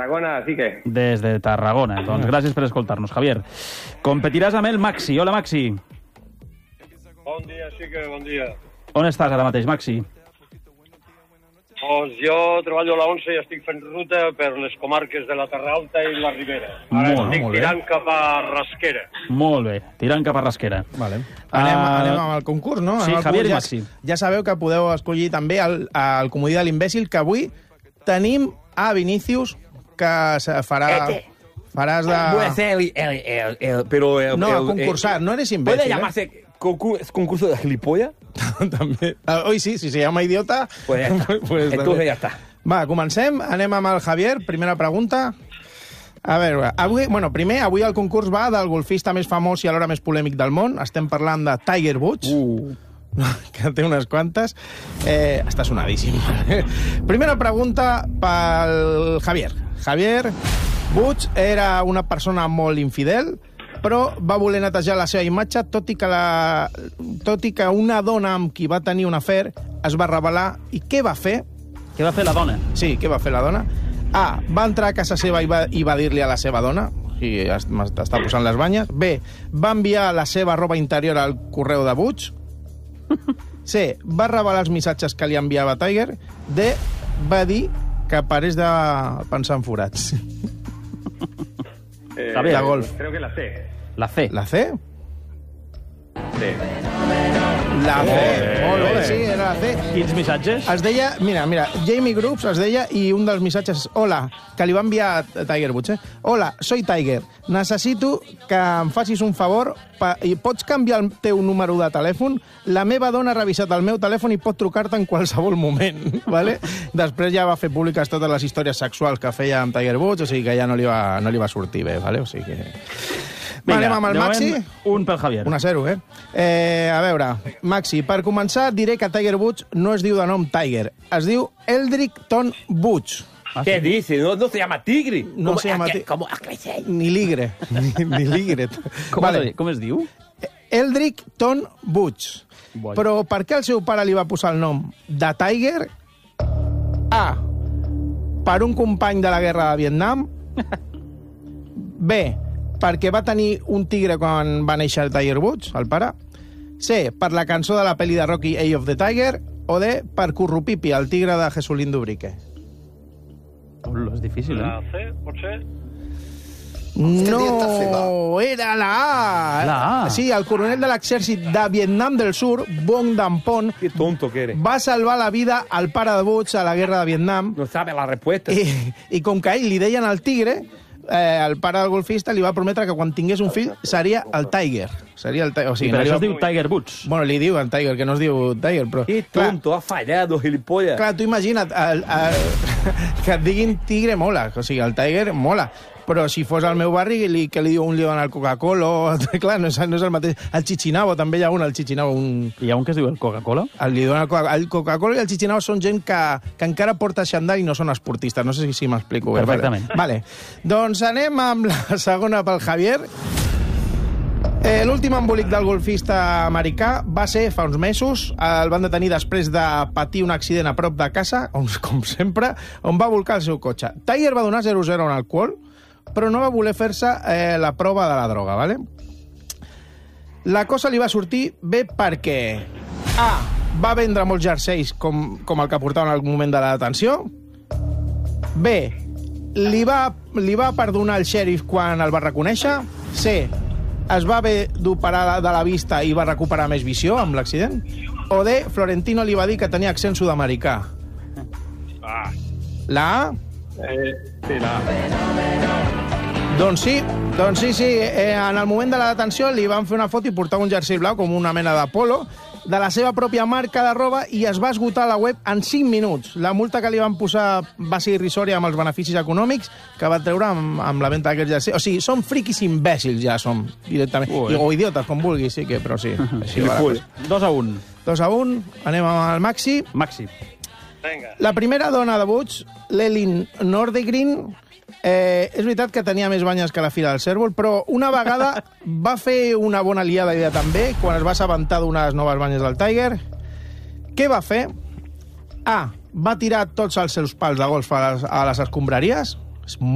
Tarragona, sí que... Des de Tarragona. Doncs gràcies per escoltar-nos, Javier. Competiràs amb el Maxi. Hola, Maxi. Bon dia, sí que bon dia. On estàs ara mateix, Maxi? Doncs jo treballo a la 11 i estic fent ruta per les comarques de la Terra Alta i la Ribera. Ara estic tirant cap a Rasquera. Molt bé, tirant cap a Rasquera. Vale. Anem amb el concurs, no? Sí, Javier i Maxi. Ja sabeu que podeu escollir també el comodí de l'imbècil, que avui tenim a Vinícius, que faràs de... Voy a hacer concursar, no eres imbécil. ¿Puede llamarse concurso de gilipollas? També. Hoy sí, si se llama idiota... Pues ya está. Pues entonces ya está. Va, comencem. Anem amb el Javier. Primera pregunta. A veure, avui el concurs va del golfista més famós i alhora més polèmic del món. Estem parlant de Tiger Woods. Que té unes quantes. Està sonadíssim. Primera pregunta pel Javier. Javier Woods era una persona molt infidel, però va voler netejar la seva imatge, tot i que una dona amb qui va tenir un afer es va revelar. I què va fer? Què va fer la dona? Sí, què va fer la dona? A, va entrar a casa seva i va dir-li a la seva dona, i m'està posant les banyes. B, va enviar la seva roba interior al correu de Woods. C, va revelar els missatges que li enviava Tiger. D, va dir que parés de pensar en forats. De golf. Creo que la C. La C. La C? Sí. La C. Molt bé, sí, era la C. Quins missatges? Es deia, mira, Jamie Groups es deia, i un dels missatges és: hola, que li va enviar a Tiger Woods, Hola, soy Tiger. Necessito que em facis un favor i pots canviar el teu número de telèfon? La meva dona ha revisat el meu telèfon i pot trucar-te en qualsevol moment, ¿vale? Després ja va fer públiques totes les històries sexuals que feia amb Tiger Woods, o sigui que ja no li va sortir bé, ¿vale? O sigui que... Vinga, anem amb el Maxi. Un pel Javier. 1-0, a veure, Maxi, per començar diré que Tiger Woods no es diu de nom Tiger, es diu Eldrick Ton Woods. ¿Qué dice? No se llama Tigre. No se llama Tigre. Ni Ligre. Ni Ligre. Com es diu? Eldrick Ton Woods. Però per què el seu pare li va posar el nom de Tiger? A, per un company de la guerra de Vietnam. B, perquè va tenir un tigre quan va néixer Tiger Woods, el pare. C, per la cançó de la pel·li de Rocky, Eye of the Tiger. O D, per Currupipi, el tigre de Jesulín Dubrique. És difícil, La C, pot ser? No, era la A. La A. Sí, el coronel de l'exèrcit de Vietnam del Sur, Bong Dampon, Qué tonto que eres. va salvar la vida al pare de Woods a la guerra de Vietnam. No sabe la respuesta. I com que a ell li deien el tigre, el pare del golfista li va prometre que quan tingués un fill seria el Tiger. Seria el Tiger. O sigui, I per això es diu Tiger Woods. Bueno, li diu el Tiger, que no es diu Tiger, però... Qué tonto, ha fallado, gilipollas. Clar, tu imagina't que et diguin tigre mola, o sigui, el Tiger mola, però si fos al meu barri que li diu un lion al Coca-Cola, clar, no és el mateix. El Chichinabo, també hi ha el Chichinabo. Hi ha un que es diu el Coca-Cola? El Coca-Cola i el Chichinabo són gent que encara porta xandall i no són esportistes. No sé si m'explico bé. Perfectament. Vale. Doncs anem amb la segona pel Javier. L'últim embolic del golfista americà va ser fa uns mesos. El van detenir després de patir un accident a prop de casa, com sempre, on va volcar el seu cotxe. Tiger va donar 0-0 en alcohol, però no va voler fer-se la prova de la droga, ¿vale? La cosa li va sortir bé perquè A, va vendre molts jerseis com el que portava en el moment de la detenció. B, li va perdonar el xèrif quan el va reconèixer. C, es va haver d'operar de la vista i va recuperar més visió amb l'accident. O D, Florentino li va dir que tenia accent sud-americà. La A? Sí, la A. Doncs sí. En el moment de la detenció li van fer una foto i portava un jersei blau com una mena de polo de la seva pròpia marca de roba i es va esgotar a la web en 5 minuts. La multa que li van posar va ser irrisòria amb els beneficis econòmics que va treure amb la venda d'aquest jersei. O sigui, som friquis imbècils, ja som, directament. O idiotes, com vulguis, sí que, però sí. Així va la cosa. 2-1. 2-1, anem amb el Maxi. Maxi. Vinga. La primera dona de Woods, l'Elin Nordegren, és veritat que tenia més banyes que la fila del cèrvol, però una vegada va fer una bona liada idea també, quan es va assabentar d'unes noves banyes del Tiger. Què va fer? A, va tirar tots els seus pals de golf a les escombraries. És